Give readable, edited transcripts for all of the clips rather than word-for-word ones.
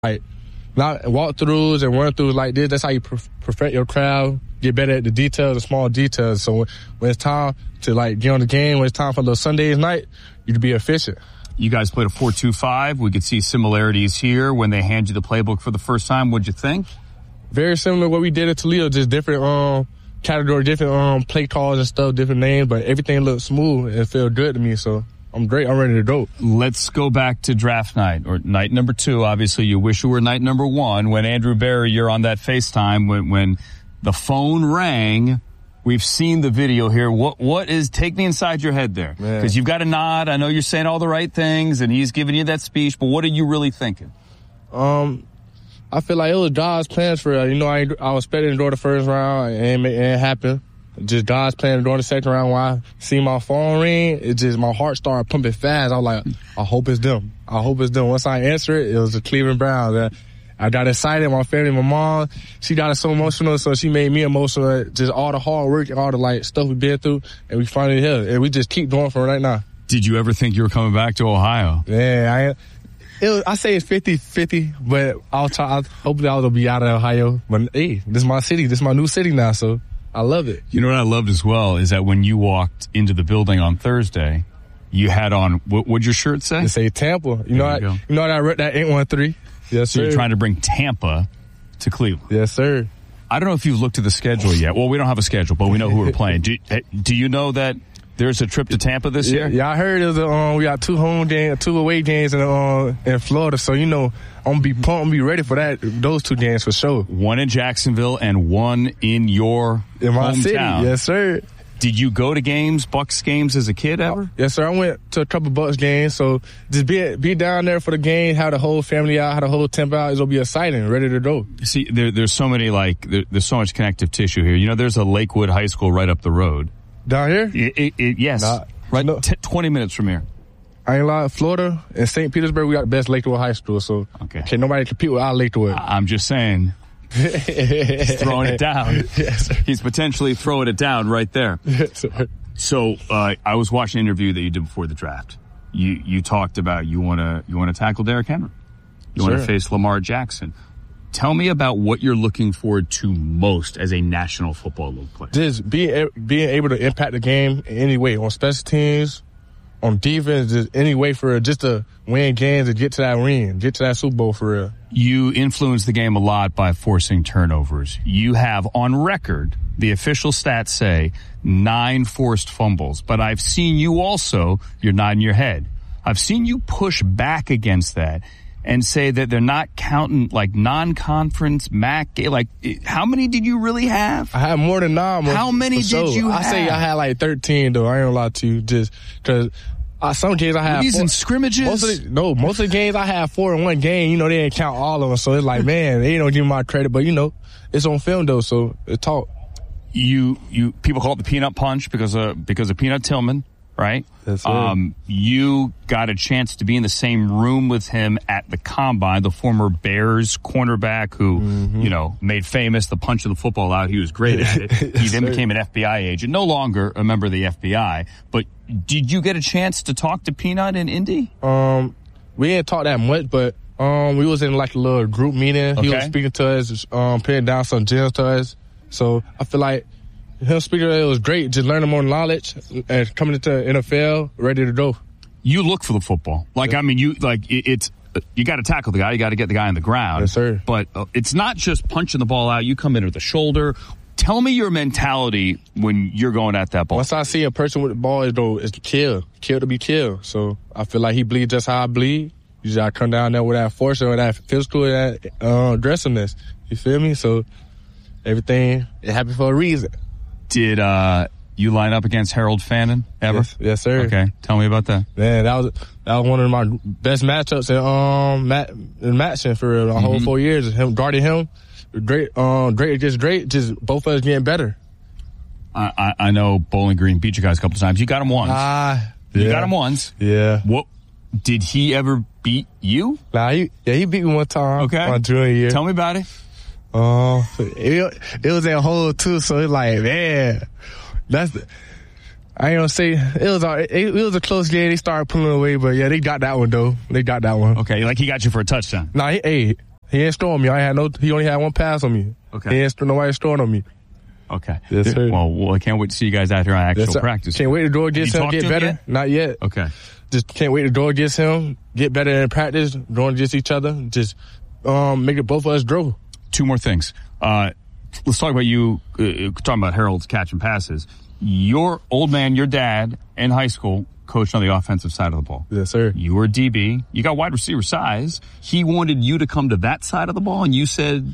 like not walkthroughs and run-throughs like this. That's how you perfect your crowd, get better at the details, the small details. So when it's time to like get on the game, when it's time for the Sundays night, you can be efficient. You guys played a 4-2-5. We could see similarities here when they hand you the playbook for the first time. What'd you think? Very similar to what we did at Toledo, just different category, different play calls and stuff, different names, but everything looked smooth and felt good to me. So I'm great. I'm ready to go. Let's go back to draft night, or night number 2. Obviously, you wish you were night number 1. When Andrew Berry, you're on that FaceTime, when the phone rang. We've seen the video here. Take me inside your head there. Because you've got a nod. I know you're saying all the right things, and he's giving you that speech, but what are you really thinking? I feel like it was God's plans for us. You know, I was expecting to go the first round, and it happened. Just God's plan to go in the second round. When I see my phone ring, it just, my heart started pumping fast. I was like, I hope it's them. I hope it's them. Once I answered it, it was the Cleveland Browns. I got excited. My family, my mom, she got us so emotional, so she made me emotional. Just all the hard work and all the like stuff we've been through, and we finally here. And we just keep going for it right now. Did you ever think you were coming back to Ohio? Yeah, I say it's 50-50, but hopefully I'll be out of Ohio. But hey, this is my city. This is my new city now, so I love it. You know what I loved as well is that when you walked into the building on Thursday, you had on, what'd your shirt say? It say Tampa. You know I read that 813. Yes, sir. So you're trying to bring Tampa to Cleveland. Yes, sir. I don't know if you've looked at the schedule yet. Well, we don't have a schedule, but we know who we're playing. Do you know that there's a trip to Tampa this year? Yeah, I heard we got 2 home games, 2 away games in Florida. So, I'm going to be pumped. I'm going to be ready for those 2 games for sure. 1 in Jacksonville and 1 in your in my hometown. City. Yes, sir. Did you go to Bucs games as a kid ever? Yes, sir. I went to a couple Bucs games. So just be down there for the game, have the whole family out, have the whole temp out. It'll be exciting, ready to go. See, there's so many, there's so much connective tissue here. There's a Lakewood High School right up the road. Down here? Yes. Right, 20 minutes from here. I ain't lying. Florida and St. Petersburg, we got the best Lakewood High School. So can't nobody compete with our Lakewood. I'm just saying. He's throwing it down. Yes, sir. He's potentially throwing it down right there. Yes, sir. So I was watching an interview that you did before the draft. You talked about you want to tackle Derrick Henry. You want to face Lamar Jackson. Tell me about what you're looking forward to most as a National Football League player. Just being able to impact the game in any way, on special teams, on defense, just any way for just to win games and get to that ring, get to that Super Bowl for real. You influence the game a lot by forcing turnovers. You have on record, the official stats say, 9 forced fumbles. But I've seen you also, you're nodding your head, I've seen you push back against that and say that they're not counting like non-conference MAC. Like, how many did you really have? I had more than 9. How many did you have? I say I had like 13 though. I ain't gonna lie to you, just because some games I had. These in scrimmages? Most of the games I had 4 in one game. They didn't count all of them, so it's like, man, they don't give me my credit. But it's on film though, so it's taught. People call it the peanut punch because of Peanut Tillman. Right? Yes, sir. You got a chance to be in the same room with him at the Combine, the former Bears cornerback who, made famous the punch of the football out. He was great at it. He then became an FBI agent, no longer a member of the FBI. But did you get a chance to talk to Peanut in Indy? We didn't talk that much, but we was in like a little group meeting. Okay. He was speaking to us, putting down some gems to us. So I feel like him speaking, it was great, just learning more knowledge and coming into NFL ready to go. You look for the football. You got to tackle the guy. You got to get the guy on the ground. Yes, sir. But it's not just punching the ball out. You come in with the shoulder. Tell me your mentality when you're going at that ball. Once I see a person with the ball, it's kill to be killed. So I feel like he bleeds just how I bleed. You just got to come down there with that force or that physical, that aggressiveness. You feel me? So everything, it happened for a reason. Did you line up against Harold Fannin ever? Yes, sir. Okay, tell me about that. Man, that was one of my best matchups in matching for the whole 4 years. Him guarding him, great against great. Just both of us getting better. I know Bowling Green beat you guys a couple times. You got him once. You got him once. Yeah. What did he ever beat you? Nah, he beat me one time. Okay, my junior year. Tell me about it. It was at hole too, so it's like, man, I ain't gonna say it was a close game. They started pulling away, but yeah, they got that one though. They got that one. Okay, like he got you for a touchdown. Nah, He didn't store on me. He only had one pass on me. Okay. He didn't nobody stored on me. Okay. Yes, sir. Well, I can't wait to see you guys out here on actual practice. Can't wait to Jordan gets him, get better. Yet? Not yet. Okay. Just can't wait to Jordan gets him, get better in practice, Jordan gets each other. Just make it both of us grow. Two more things. Let's talk about you, talking about Harold's catching passes. Your old man, your dad, in high school, coached on the offensive side of the ball. Yes, sir. You were DB. You got wide receiver size. He wanted you to come to that side of the ball, and you said...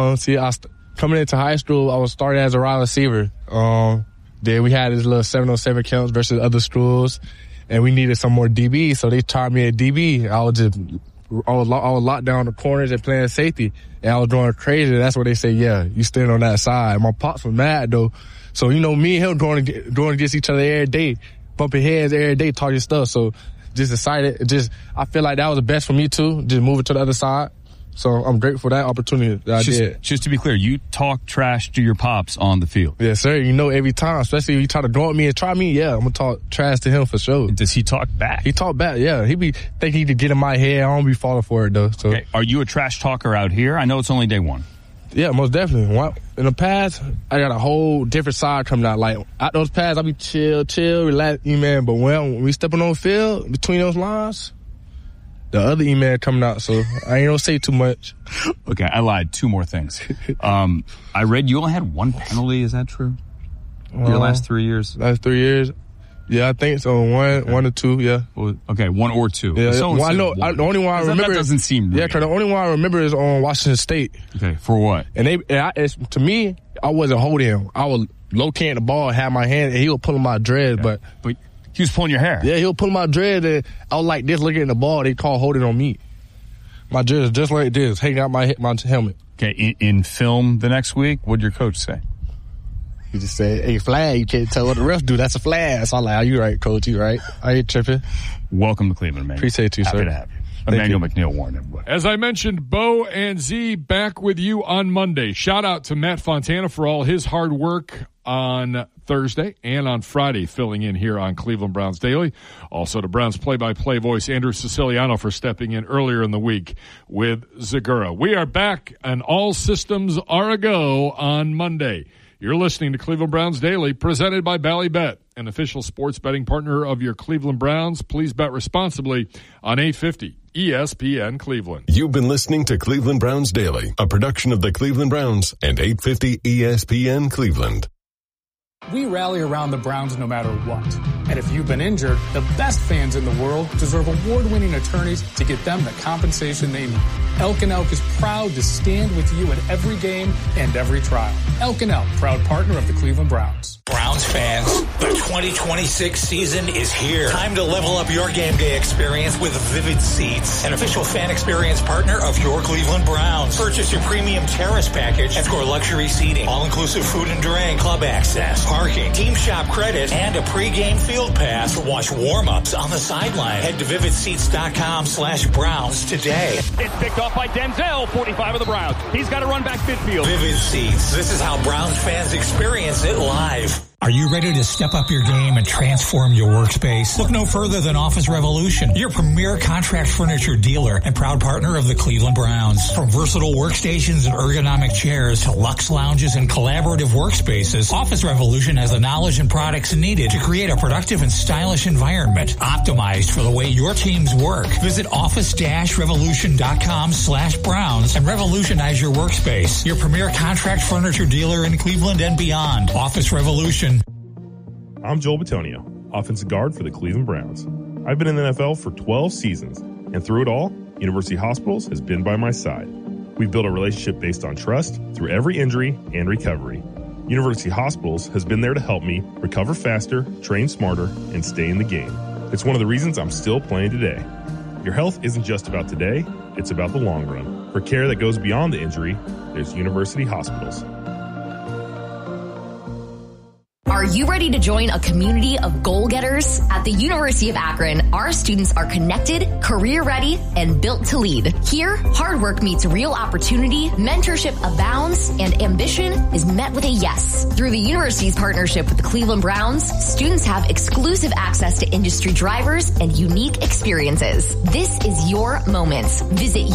Coming into high school, I was started as a wide receiver. Then we had this little 707 counts versus other schools, and we needed some more DB, so they taught me at DB. I was locked down the corners and playing safety, and I was doing crazy. That's where they say, yeah, you stand on that side. My pops was mad, though. So, me and him going against each other every day, bumping heads every day, talking stuff. So, just decided, I feel like that was the best for me, too, just moving to the other side. So, I'm grateful for that opportunity that I did. Just to be clear, you talk trash to your pops on the field. Yes, sir. Every time, especially if you try to go at me and try me, yeah, I'm going to talk trash to him for sure. Does he talk back? He talk back, yeah. He think he could get in my head. I don't be falling for it, though. So. Okay. Are you a trash talker out here? I know it's only day one. Yeah, most definitely. In the past, I got a whole different side coming out. Like, out those pads, I be chill, relax, man. But when we stepping on the field, between those lines, the other email coming out, so I ain't gonna say too much. Okay, I lied. Two more things. I read you only had one penalty. Is that true? Your last 3 years? Last 3 years? Yeah, I think so. One or two, yeah. Well, okay, one or two. Yeah, the only one I remember... That doesn't seem real. Yeah, because the only one I remember is on Washington State. Okay, for what? To me, I wasn't holding him. I was locating the ball, had my hand, and he was pulling my dread, but he was pulling your hair. Yeah, he was pulling my dread, and I was like this, looking at the ball. They called holding on me. My dread is just like this, hanging out my helmet. Okay, in film the next week, what'd your coach say? He just said, hey, flag, you can't tell what the ref do. That's a flag. So I'm like, you right, coach, you right. I ain't tripping. Welcome to Cleveland, man. Appreciate you, Happy sir. to have you. Emmanuel McNeil Warren, everybody. As I mentioned, Bo and Z back with you on Monday. Shout out to Matt Fontana for all his hard work on Thursday and on Friday, filling in here on Cleveland Browns Daily. Also to Browns play-by-play voice Andrew Siciliano for stepping in earlier in the week with Zagura. We are back and all systems are a-go on Monday. You're listening to Cleveland Browns Daily, presented by Ballybet, an official sports betting partner of your Cleveland Browns. Please bet responsibly on 850 ESPN Cleveland. You've been listening to Cleveland Browns Daily, a production of the Cleveland Browns and 850 ESPN Cleveland. We rally around the Browns no matter what. And if you've been injured, the best fans in the world deserve award-winning attorneys to get them the compensation they need. Elk & Elk is proud to stand with you at every game and every trial. Elk & Elk, proud partner of the Cleveland Browns. Browns fans, the 2026 season is here. Time to level up your game day experience with Vivid Seats, an official fan experience partner of your Cleveland Browns. Purchase your premium terrace package and score luxury seating, all-inclusive food and drink, club access, parking, team shop credit, and a pregame field pass to watch warm-ups on the sideline. Head to vividseats.com/Browns today. It's picked off by Denzel, 45 of the Browns. He's got to run back midfield. Vivid Seats. This is how Browns fans experience it live. Are you ready to step up your game and transform your workspace? Look no further than Office Revolution, your premier contract furniture dealer and proud partner of the Cleveland Browns. From versatile workstations and ergonomic chairs to luxe lounges and collaborative workspaces, Office Revolution has the knowledge and products needed to create a productive and stylish environment, optimized for the way your teams work. Visit office-revolution.com/Browns and revolutionize your workspace. Your premier contract furniture dealer in Cleveland and beyond. Office Revolution. I'm Joel Bitonio, offensive guard for the Cleveland Browns. I've been in the NFL for 12 seasons, and through it all, University Hospitals has been by my side. We've built a relationship based on trust through every injury and recovery. University Hospitals has been there to help me recover faster, train smarter, and stay in the game. It's one of the reasons I'm still playing today. Your health isn't just about today, it's about the long run. For care that goes beyond the injury, there's University Hospitals. Are Are you ready to join a community of goal-getters? At the University of Akron, our students are connected, career-ready, and built to lead. Here, hard work meets real opportunity, mentorship abounds, and ambition is met with a yes. Through the university's partnership with the Cleveland Browns, students have exclusive access to industry drivers and unique experiences. This is your moment. Visit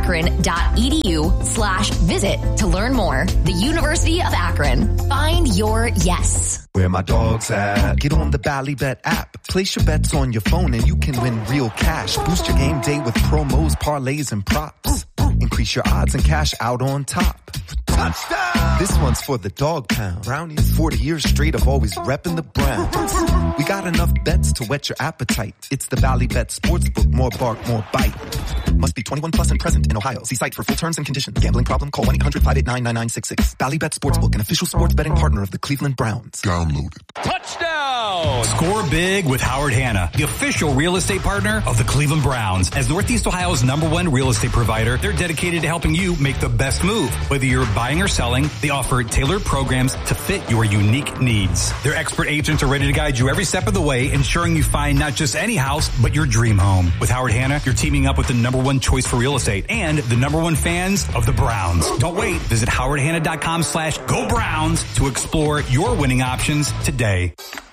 uakron.edu/visit to learn more. The University of Akron. Find your yes. Where my dog's at. Get on the Ballybet app. Place your bets on your phone and you can win real cash. Boost your game day with promos, parlays, and props. Increase your odds and cash out on top. Touchdown! This one's for the dog pound. Brownies, 40 years straight of always repping the Browns. We got enough bets to whet your appetite. It's the Ballybet Sportsbook. More bark, more bite. Must be 21 plus and present in Ohio. See site for full terms and conditions. Gambling problem? Call 1-800-589-9966. Ballybet Sportsbook, an official sports betting partner of the Cleveland Browns. Download it. Touchdown! Score big with Howard Hanna, the official real estate partner of the Cleveland Browns. As Northeast Ohio's #1 real estate provider, they're dedicated to helping you make the best move. Whether you're buying or selling, they offer tailored programs to fit your unique needs. Their expert agents are ready to guide you every step of the way, ensuring you find not just any house, but your dream home. With Howard Hanna, you're teaming up with the #1 choice for real estate and the #1 fans of the Browns. Don't wait. Visit howardhanna.com/go Browns to explore your winning options today.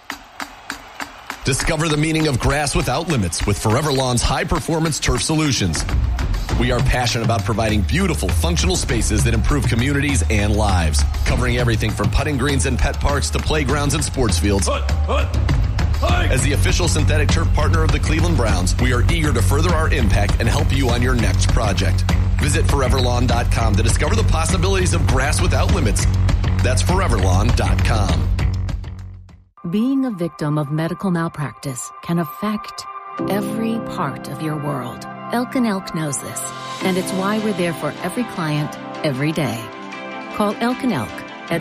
Discover the meaning of grass without limits with Forever Lawn's high-performance turf solutions. We are passionate about providing beautiful, functional spaces that improve communities and lives, covering everything from putting greens and pet parks to playgrounds and sports fields. As the official synthetic turf partner of the Cleveland Browns, we are eager to further our impact and help you on your next project. Visit foreverlawn.com to discover the possibilities of grass without limits. That's foreverlawn.com. Being a victim of medical malpractice can affect every part of your world. Elk & Elk knows this, and it's why we're there for every client, every day. Call Elk & Elk at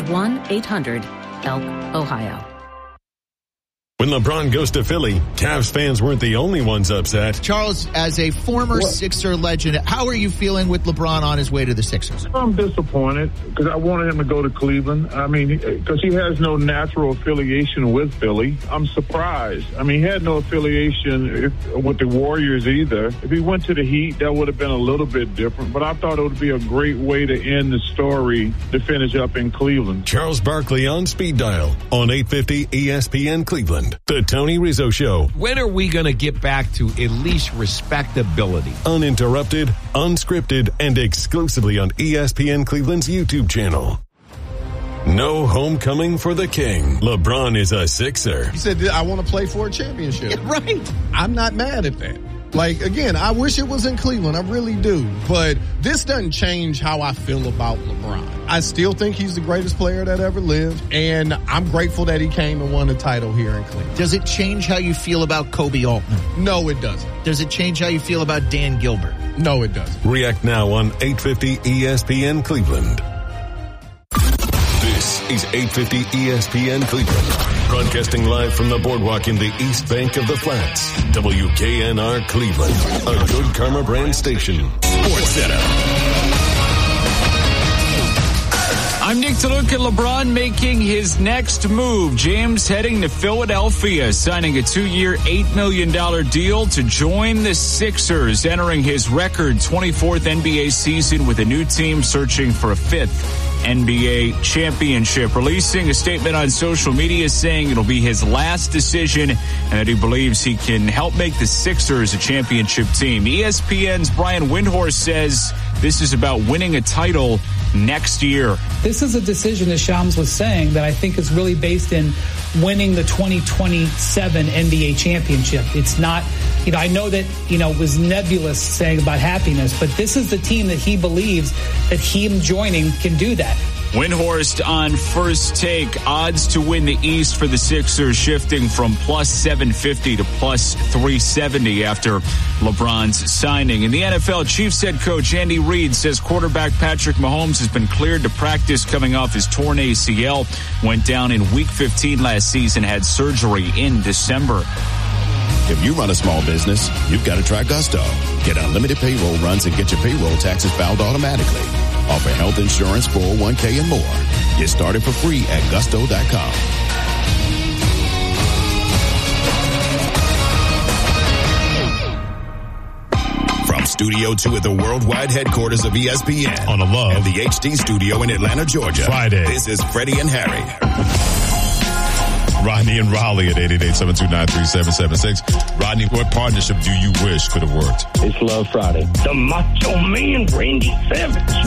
1-800-ELK-OHIO. When LeBron goes to Philly, Cavs fans weren't the only ones upset. Charles, as a former Sixer legend, how are you feeling with LeBron on his way to the Sixers? I'm disappointed because I wanted him to go to Cleveland. I mean, because he has no natural affiliation with Philly. I'm surprised. I mean, he had no affiliation with the Warriors either. If he went to the Heat, that would have been a little bit different. But I thought it would be a great way to end the story to finish up in Cleveland. Charles Barkley on Speed Dial on 850 ESPN Cleveland. The Tony Rizzo Show. When are we going to get back to at least respectability? Uninterrupted, unscripted, and exclusively on ESPN Cleveland's YouTube channel. No homecoming for the king. LeBron is a Sixer. He said, I want to play for a championship. Yeah, right. I'm not mad at that. Like, again, I wish it was in Cleveland. I really do. But this doesn't change how I feel about LeBron. I still think he's the greatest player that ever lived. And I'm grateful that he came and won a title here in Cleveland. Does it change how you feel about Kobe Altman? No, it doesn't. Does it change how you feel about Dan Gilbert? No, it doesn't. React now on 850 ESPN Cleveland. This is 850 ESPN Cleveland. Broadcasting live from the boardwalk in the East Bank of the Flats. WKNR Cleveland, a Good Karma brand station. Sports Center. I'm Nick DeLuca. LeBron making his next move. James heading to Philadelphia, signing a 2-year, $8 million deal to join the Sixers, entering his record 24th NBA season with a new team searching for a 5th NBA championship. Releasing a statement on social media saying it'll be his last decision and that he believes he can help make the Sixers a championship team. ESPN's Brian Windhorst says this is about winning a title next year. This is a decision, as Shams was saying, that I think is really based in winning the 2027 NBA championship. It's not, I know that, it was nebulous saying about happiness, but this is the team that he believes that him joining can do that. Windhorst on First Take. Odds to win the East for the Sixers shifting from plus 750 to plus 370 after LeBron's signing. And the NFL Chiefs head coach Andy Reid says quarterback Patrick Mahomes has been cleared to practice coming off his torn ACL. Went down in Week 15 last season, had surgery in December. If you run a small business, you've got to try Gusto. Get unlimited payroll runs and get your payroll taxes filed automatically. Offer health insurance, 401k, and more. Get started for free at gusto.com. From Studio 2 at the worldwide headquarters of ESPN on the Love and the HD studio in Atlanta, Georgia. Friday. This is Freddie and Harry. Rodney and Raleigh at 888-729-3776. Rodney, what partnership do you wish could have worked? It's Love Friday. The Macho Man, Randy Savage.